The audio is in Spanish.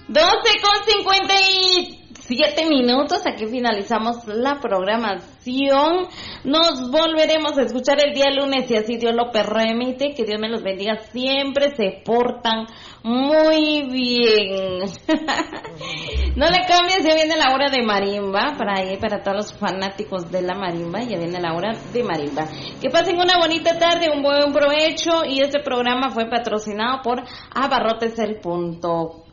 12:57. Aquí finalizamos la programación. Nos volveremos a escuchar el día lunes, si así Dios lo permite. Que Dios me los bendiga. Siempre se portan muy bien. No le cambies, ya viene la hora de marimba. Para todos los fanáticos de la marimba, ya viene la hora de marimba. Que pasen una bonita tarde, un buen provecho. Y este programa fue patrocinado por abarrotesel.com.